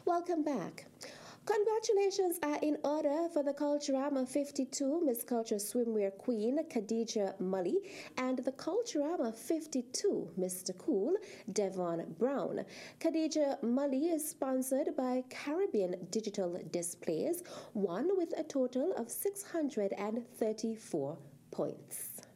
Welcome back. Congratulations are in order for the Culturama 52 Miss Culture Swimwear Queen Khadija Mully and the Culturama 52 Mr. Cool Devon Brown. Khadija Mully is sponsored by Caribbean Digital Displays, won with a total of 634 points.